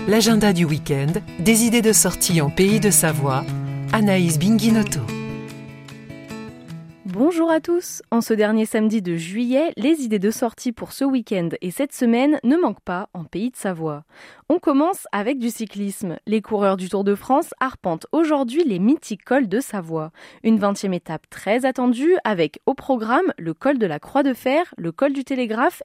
L'agenda du week-end, des idées de sortie en pays de Savoie, Anaïs Binguinotto. Bonjour à tous. En ce dernier samedi de juillet, les idées de sortie pour ce week-end et cette semaine ne manquent pas en pays de Savoie. On commence avec du cyclisme. Les coureurs du Tour de France arpentent aujourd'hui les mythiques cols de Savoie. Une 20e étape très attendue avec au programme le col de la Croix de Fer, le col du Télégraphe